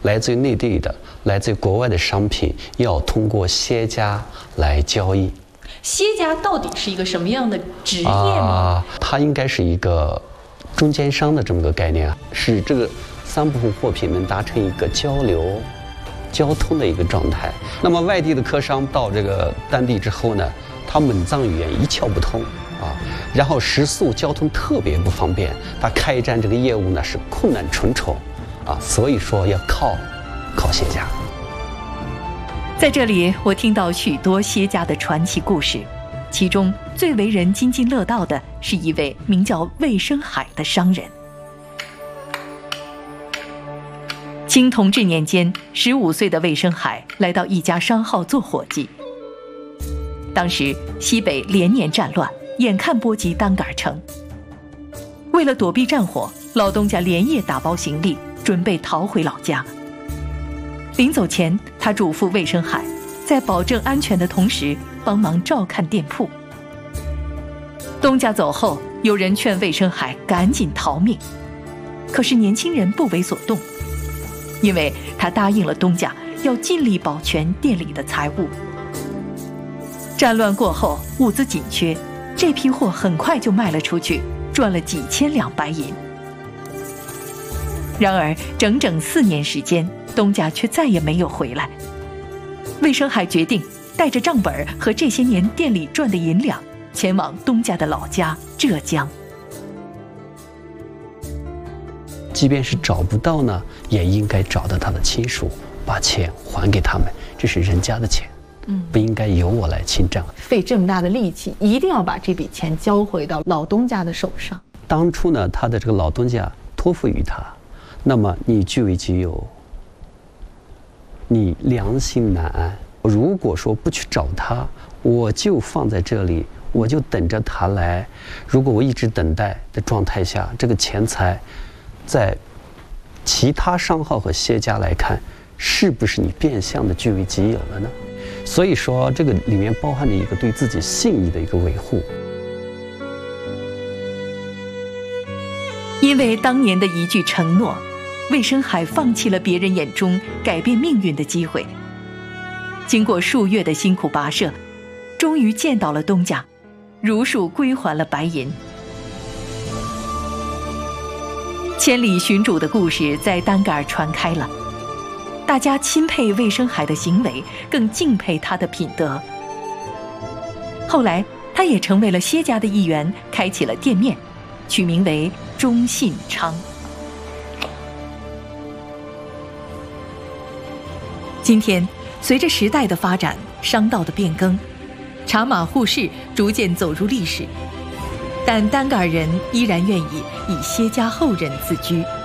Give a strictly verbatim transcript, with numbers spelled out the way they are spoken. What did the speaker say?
来自于内地的、来自于国外的商品，要通过谢家来交易。 谢家到底是一个什么样的职业吗？ 啊，它应该是一个中间商的这么个概念啊，使这个三部分货品能达成一个交流、交通的一个状态。那么外地的客商到这个当地之后呢，他蒙藏语言一窍不通啊，然后食宿交通特别不方便，他开展这个业务呢是困难重重啊，所以说要靠靠谢家。 在这里，我听到许多谢家的传奇故事，其中最为人津津乐道的是一位名叫魏生海的商人。清同治年间，十五岁的魏生海来到一家商号做伙计。当时西北连年战乱，眼看波及丹嘎尔城。为了躲避战火，老东家连夜打包行李，准备逃回老家。临走前，他嘱咐魏生海，在保证安全的同时，帮忙照看店铺。东家走后，有人劝魏生海赶紧逃命，可是年轻人不为所动，因为他答应了东家要尽力保全店里的财物。战乱过后，物资紧缺，这批货很快就卖了出去，赚了几千两白银。然而整整四年时间，东家却再也没有回来。魏生海决定带着账本和这些年店里赚的银两，前往东家的老家浙江。 即便是找不到呢，也应该找到他的亲属，把钱还给他们，这是人家的钱，嗯，不应该由我来侵占。 费这么大的力气，一定要把这笔钱交回到老东家的手上。 当初呢，他的这个老东家托付于他，那么你据为己有，你良心难安。如果说不去找他，我就放在这里，我就等着他来。如果我一直等待的状态下，这个钱财在其他商号和谢家来看，是不是你变相的据为己有了呢？所以说，这个里面包含着一个对自己信义的一个维护。 因为当年的一句承诺，魏生海放弃了别人眼中改变命运的机会。经过数月的辛苦跋涉，终于见到了东家，如数归还了白银。千里寻主的故事在丹嘎尔传开了，大家钦佩魏生海的行为，更敬佩他的品德。后来他也成为了谢家的一员，开启了店面，取名为中信昌。今天随着时代的发展，商道的变更，茶马互市逐渐走入历史，但丹嘎尔人依然愿意以谢家后人自居。